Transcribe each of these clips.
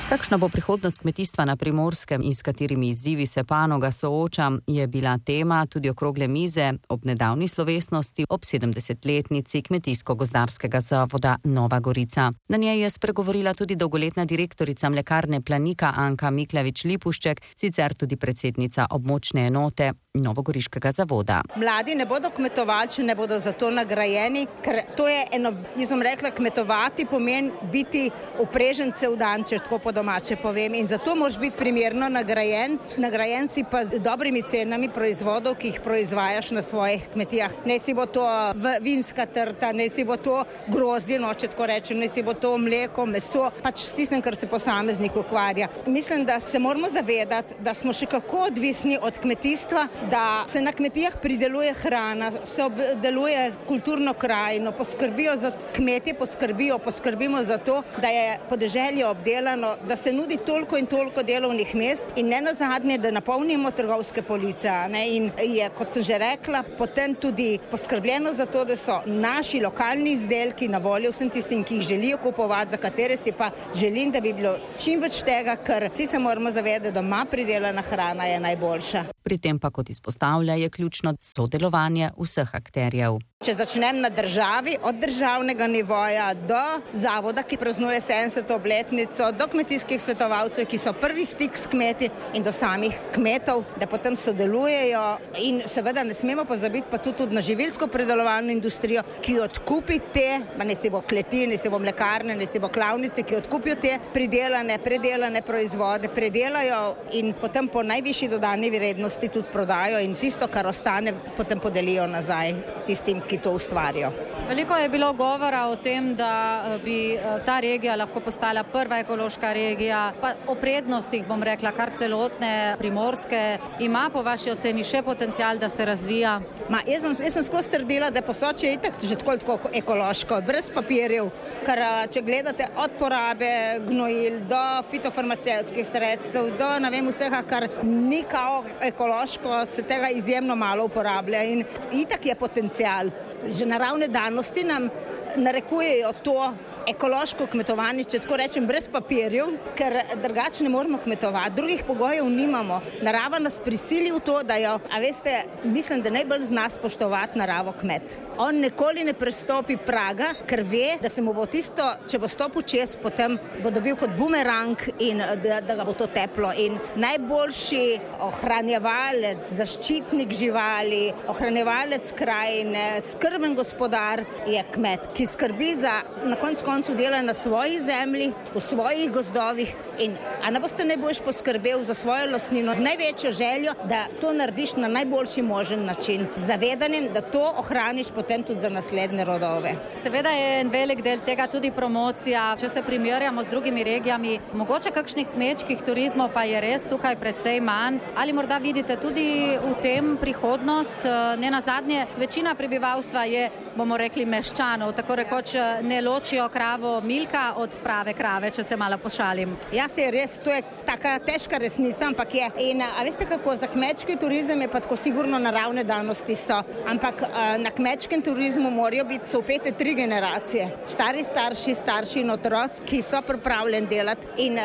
Kakšna bo prihodnost kmetijstva na Primorskem in s katerimi izzivi se panoga sooča, je bila tema tudi okrogle mize ob nedavni slovesnosti ob 70-letnici Kmetijsko-gozdarskega zavoda Nova Gorica. Na njej je spregovorila tudi dolgoletna direktorica mlekarne Planika Anka Miklavič-Lipušček, sicer tudi predsednica območne enote Novogoriškega zavoda. Mladi ne bodo kmetovali, če ne bodo za to nagrajeni, ker to je eno, jaz sem rekla, kmetovati pomeni biti uprežen cel dan, če tako po domače povem, in zato moraš biti primerno nagrajen. Nagrajen si pa z dobrimi cenami proizvodov, ki jih proizvajaš na svojih kmetijah. Ne si bo to vinska trta, ne si bo to grozdje, če tako rečem, ne si bo to mleko, meso, pač s tistim, kar se posameznik ukvarja. Mislim, da se moramo zavedati, da smo še kako odvisni od kmetijstva, da se na kmetijah prideluje hrana, se obdeluje kulturno krajino, poskrbijo za kmetje, poskrbimo za to, da je podeželje obdelano, da se nudi toliko in toliko delovnih mest in ne nazadnje, da napolnimo trgovske police. In je, kot sem že rekla, potem tudi poskrbljeno za to, da so naši lokalni izdelki na voljo vsem tistim, ki jih želijo kupovati, za katere si pa želim, da bi bilo čim več tega, ker vsi se moramo zavedati, da doma pridelana hrana je najboljša. Pri tem pa, kot izpostavlja, je ključno sodelovanje vseh akterjev. Če začnem na državi, od državnega nivoja do zavoda, ki praznuje 70. obletnico, do kmetijskih svetovalcev, ki so prvi stik s kmeti, in do samih kmetov, da potem sodelujejo, in seveda ne smemo pozabiti pa tudi na živilsko predelovalno industrijo, ki odkupi te, ne si bo kleti, ne si bo mlekarne, ne si bo klavnice, ki odkupijo te predelane proizvode, predelajo in potem po najvišji dodani vrednosti tudi prodajo in tisto, kar ostane, potem podelijo nazaj tistim, ki to ustvarijo. Veliko je bilo govora o tem, da bi ta regija lahko postala prva ekološka regija, pa o prednostih, bom rekla, kar celotne Primorske. Ima po vaši oceni še potencial, da se razvija? Jaz sem skozi trdila, da Posočje je itak že tako ekološko, brez papirjev, ker če gledate od porabe gnojil do fitofarmacevtskih sredstev, do vsega, kar ni kao ekološko, se tega izjemno malo uporablja in itak je potencial. Že naravne danosti nam narekujejo to ekološko kmetovanje, če tako rečem, brez papirjev, ker drugače ne moramo kmetovati, drugih pogojev nimamo. Narava nas prisili v to, da jo, mislim, da najbolj zna spoštovati naravo kmet. On nikoli ne prestopi praga, ker ve, da se mu bo tisto, če bo stopil čez, potem bo dobil kot bumerang in da ga bo to teplo. In najboljši ohranjevalec, zaščitnik živali, ohranjevalec krajine, skrben gospodar je kmet, ki skrbi za na koncu dela na svoji zemlji, v svojih gozdovih in ne boste najboljš poskrbel za svojo lastnino z največjo željo, da to narediš na najboljši možen način, z zavedanjem, da to ohraniš potem tudi za naslednje rodove. Seveda je en velik del tega tudi promocija. Če se primerjamo z drugimi regijami, mogoče kakšnih kmečkih turizmov pa je res tukaj precej manj. Ali morda vidite tudi v tem prihodnost? Ne nazadnje, večina prebivalstva je, bomo rekli, meščanov, tako rekoč ne ločijo kravo Milka od prave krave, če se malo pošalim. Ja, se je res, to je taka težka resnica, ampak je. In veste kako, za kmečki turizem je pa tako sigurno naravne danosti so, ampak na kmečkem turizmu morajo biti vpete 3 generacije. Stari starši in otroci, ki so pripravljeni delati. In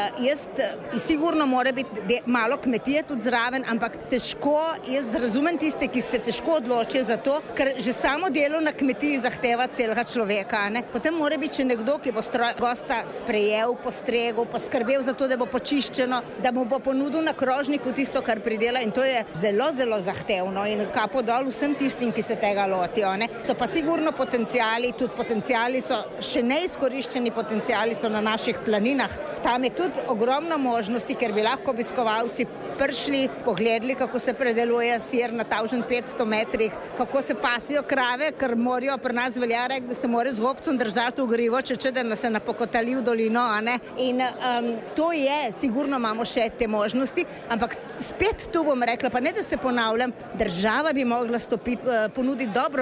sigurno mora biti malo kmetije tudi zraven, ampak težko, jaz razumem tiste, ki se težko odločijo za to, ker že samo delo na kmetiji zahteva celega človeka. Potem mora biti še nekdo, ki bo gosta sprejel, postregel, poskrbel za to, da bo počiščeno, da mu bo ponudil na krožniku tisto, kar pridela, in to je zelo, zelo zahtevno in kapo dol vsem tistim, ki se tega lotijo. So pa sigurno potenciali, tudi potenciali so, še neizkoriščeni potenciali so na naših planinah. Tam je tudi ogromno možnosti, ker bi lahko obiskovalci prišli, pogledali, kako se predeluje sir na 1500 metrih, kako se pasijo krave, ker morajo pri nas velja reči, da se mora z gobcem držati v grivo, če da se napokotali v dolino. In to je, sigurno imamo še te možnosti, ampak spet tu bom rekla, pa ne da se ponavljam, država bi mogla ponuditi dobro, močno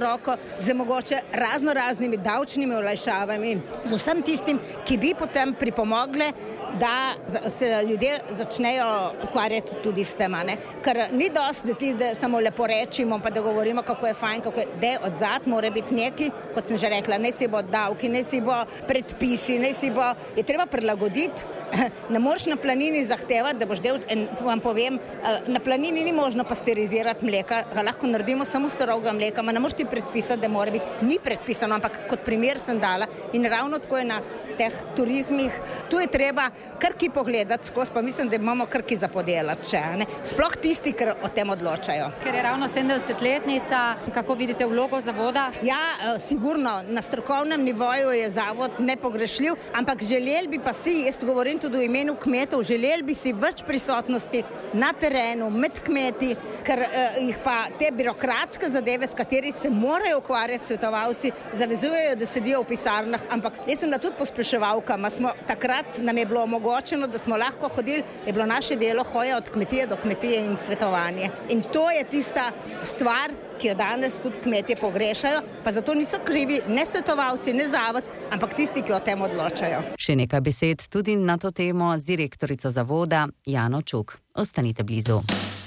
roko z mogoče raznimi davčnimi olajšavami, z vsem tistim, ki bi potem pripomogle, da se ljudje začnejo ukvarjati tudi s tem. Ker ni dosti, da samo lepo rečimo, pa da govorimo, kako je fajn, da od zad mora biti neki, kot sem že rekla, ne si bo davki, ne si bo predpisi, je treba prilagoditi. Ne moreš na planini zahtevati, da boš vam povem, na planini ni možno pasterizirati mleka, ga lahko naredimo samo surovega mleka, ne moreš ti predpisati, da mora biti, ni predpisano, ampak kot primer sem dala in ravno tako je na teh turizmih, tu je treba krki pogledati skozi, pa mislim, da imamo krki za podelati še, sploh tisti, ker o tem odločajo. Ker je ravno 70-letnica, kako vidite vlogo zavoda? Ja, sigurno, na strokovnem nivoju je zavod nepogrešljiv, ampak želeli bi pa si, jaz govorim tudi v imenu kmetov, želeli bi si več prisotnosti na terenu, med kmeti, ker jih pa te birokratske zadeve, s kateri se morajo ukvarjati svetovalci, zavezujejo, da sedijo v pisarnah, ampak jaz sem da tudi pospraševalkama, takrat nam je bilo omogočeno, da smo lahko hodili, je bilo naše delo hoja od kmetije do kmetije in svetovanje. In to je tista stvar, ki jo danes tudi kmetje pogrešajo, pa zato niso krivi ne svetovalci, ne zavod, ampak tisti, ki o tem odločajo. Še nekaj besed tudi na to temo z direktorico zavoda Jano Čuk. Ostanite blizu.